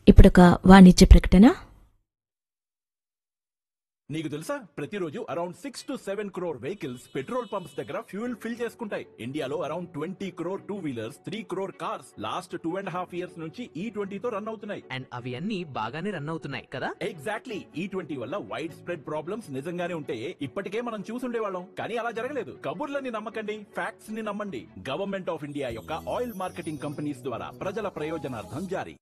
ఇప్పుడొక వాణిజ్య ప్రకటన. నీకు తెలుసా ప్రతిరోజు around 6 to 7 crore vehicles petrol pumps దగ్గర ఫ్యూయల్ ఫిల్ చేసుకుంటాయి. ఇండియాలో around 20 crore two wheelers, 3 crore cars last 2.5 years నుంచి E20 తో రన్ అవుతున్నాయి. అండ్ అవి అన్ని బాగానే రన్ అవుతున్నాయి కదా. ఎగ్జాక్ట్లీ. E20 వల్ల వైడ్ స్ప్రెడ్ ప్రాబ్లమ్స్ నిజంగానే ఉంటే ఇప్పటికే మనం చూసుండేవాళ్ళం. కానీ అలా జరగలేదు. కబుర్లని నమ్మకండి, ఫ్యాక్ట్స్ ని నమ్మండి. గవర్నమెంట్ ఆఫ్ ఇండియా యొక్క ఆయిల్ మార్కెటింగ్ కంపెనీస్ ద్వారా ప్రజల ప్రయోజనార్థం జారీ.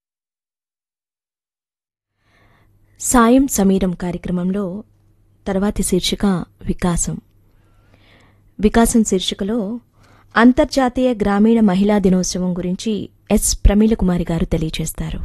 సాయం సమీరం కార్యక్రమంలో తర్వాతి శీర్షిక వికాసం. వికాసం శీర్షికలో అంతర్జాతీయ గ్రామీణ మహిళా దినోత్సవం గురించి ఎస్ ప్రమీలకుమారి గారు తెలియజేస్తారు.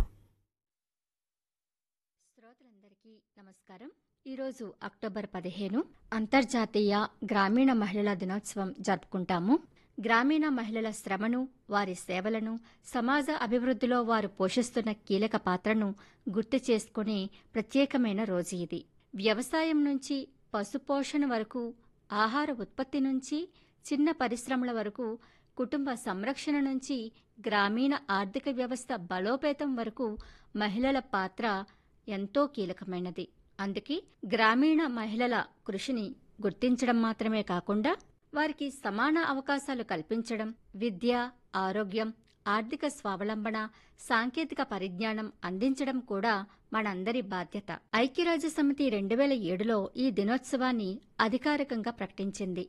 శ్రోతలందరికీ నమస్కారం. ఈరోజు అక్టోబర్ 15 అంతర్జాతీయ గ్రామీణ మహిళల దినోత్సవం జరుపుకుంటాము. గ్రామీణ మహిళల శ్రమను, వారి సేవలను, సమాజ అభివృద్ధిలో వారు పోషిస్తున్న కీలక పాత్రను గుర్తు చేసుకునే ప్రత్యేకమైన రోజు ఇది. వ్యవసాయం నుంచి పశుపోషణ వరకు, ఆహార ఉత్పత్తి నుంచి చిన్న పరిశ్రమల వరకు, కుటుంబ సంరక్షణ నుంచి గ్రామీణ ఆర్థిక వ్యవస్థ బలోపేతం వరకు మహిళల పాత్ర ఎంతో కీలకమైనది. అందుకే గ్రామీణ మహిళల కృషిని గుర్తించడం మాత్రమే కాకుండా వారికి సమాన అవకాశాలు కల్పించడం, విద్య, ఆరోగ్యం, ఆర్థిక స్వావలంబన, సాంకేతిక పరిజ్ఞానం అందించడం కూడా మనందరి బాధ్యత. ఐక్యరాజ్యసమితి 2007లో ఈ దినోత్సవాన్ని అధికారికంగా ప్రకటించింది.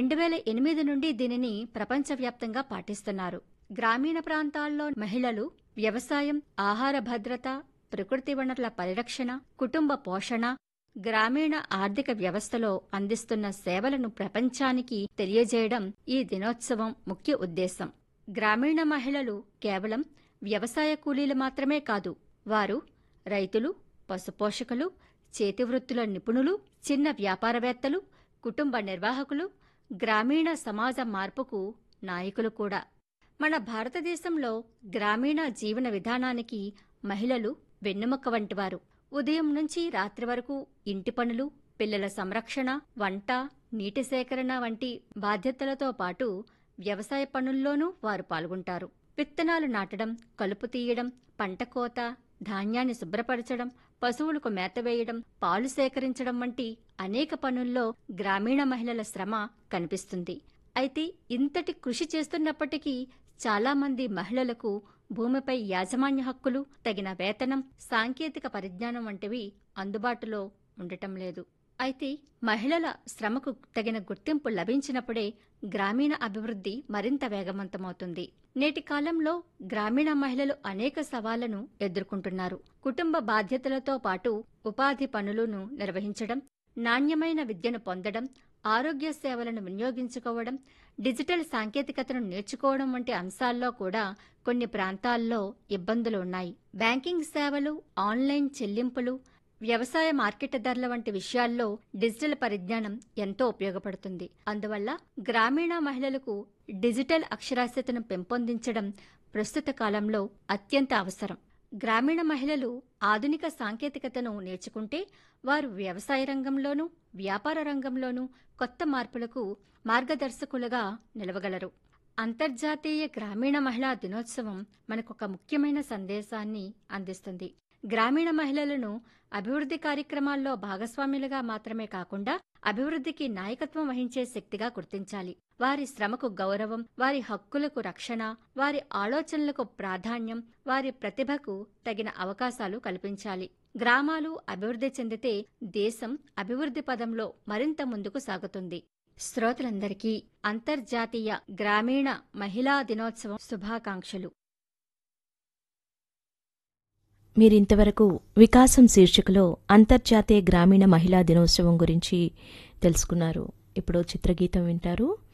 2008 నుండి దీనిని ప్రపంచవ్యాప్తంగా పాటిస్తున్నారు. గ్రామీణ ప్రాంతాల్లో మహిళలు వ్యవసాయం, ఆహార భద్రత, ప్రకృతి వనరుల పరిరక్షణ, కుటుంబ పోషణ, గ్రామీణ ఆర్థిక వ్యవస్థలో అందిస్తున్న సేవలను ప్రపంచానికి తెలియజేయడం ఈ దినోత్సవం ముఖ్య ఉద్దేశం. గ్రామీణ మహిళలు కేవలం వ్యవసాయ కూలీలు మాత్రమే కాదు, వారు రైతులు, పశుపోషకులు, చేతివృత్తుల నిపుణులు, చిన్న వ్యాపారవేత్తలు, కుటుంబ నిర్వాహకులు, గ్రామీణ సమాజ మార్పుకు నాయకులు కూడా. మన భారతదేశంలో గ్రామీణ జీవన విధానానికి మహిళలు వెన్నెముక వంటివారు. ఉదయం నుంచి రాత్రి వరకు ఇంటి పనులు, పిల్లల సంరక్షణ, వంట, నీటి సేకరణ వంటి బాధ్యతలతో పాటు వ్యవసాయ పనుల్లోనూ వారు పాల్గొంటారు. విత్తనాలు నాటడం, కలుపు తీయడం, పంట కోత, ధాన్యాన్ని శుభ్రపరచడం, పశువులకు మేత వేయడం, పాలు సేకరించడం వంటి అనేక పనుల్లో గ్రామీణ మహిళల శ్రమ కనిపిస్తుంది. అయితే ఇంతటి కృషి చేస్తున్నప్పటికీ చాలామంది మహిళలకు భూమిపై యాజమాన్య హక్కులు, తగిన వేతనం, సాంకేతిక పరిజ్ఞానం వంటివి అందుబాటులో ఉండటం లేదు. అయితే మహిళల శ్రమకు తగిన గుర్తింపు లభించినప్పుడే గ్రామీణ అభివృద్ధి మరింత వేగవంతమవుతుంది. నేటి కాలంలో గ్రామీణ మహిళలు అనేక సవాళ్లను ఎదుర్కొంటున్నారు. కుటుంబ బాధ్యతలతో పాటు ఉపాధి పనులను నిర్వహించడం, నాణ్యమైన విద్యను పొందడం, ఆరోగ్య సేవలను వినియోగించుకోవడం, డిజిటల్ సాంకేతికతను నేర్చుకోవడం వంటి అంశాల్లో కూడా కొన్ని ప్రాంతాల్లో ఇబ్బందులు ఉన్నాయి. బ్యాంకింగ్ సేవలు, ఆన్లైన్ చెల్లింపులు, వ్యవసాయ మార్కెట్ ధరల వంటి విషయాల్లో డిజిటల్ పరిజ్ఞానం ఎంతో ఉపయోగపడుతుంది. అందువల్ల గ్రామీణ మహిళలకు డిజిటల్ అక్షరాస్యతను పెంపొందించడం ప్రస్తుత కాలంలో అత్యంత అవసరం. గ్రామీణ మహిళలు ఆధునిక సాంకేతికతను నేర్చుకుంటే వారు వ్యవసాయ రంగంలోనూ, వ్యాపార రంగంలోనూ కొత్త మార్పులకు మార్గదర్శకులుగా నిలవగలరు. అంతర్జాతీయ గ్రామీణ మహిళా దినోత్సవం మనకొక ముఖ్యమైన సందేశాన్ని అందిస్తుంది. గ్రామీణ మహిళలను అభివృద్ధి కార్యక్రమాల్లో భాగస్వాములుగా మాత్రమే కాకుండా అభివృద్ధికి నాయకత్వం వహించే శక్తిగా గుర్తించాలి. వారి శ్రమకు గౌరవం, వారి హక్కులకు రక్షణ, వారి ఆలోచనలకు ప్రాధాన్యం, వారి ప్రతిభకు తగిన అవకాశాలు కల్పించాలి. గ్రామాలు అభివృద్ధి చెందితే దేశం అభివృద్ధి పదంలో మరింత ముందుకు సాగుతుంది. శ్రోతలందరికీ అంతర్జాతీయ గ్రామీణ మహిళా దినోత్సవం శుభాకాంక్షలు. మీరింతవరకు వికాసం శీర్షికలో అంతర్జాతీయ గ్రామీణ మహిళా దినోత్సవం గురించి తెలుసుకున్నారు. ఇప్పుడు చిత్రగీతం వింటారు.